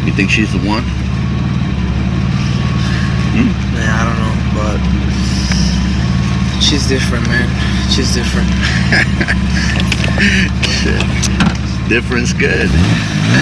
You think she's the one? Man, I don't know, but she's different, man. She's different. Shit. Different's good.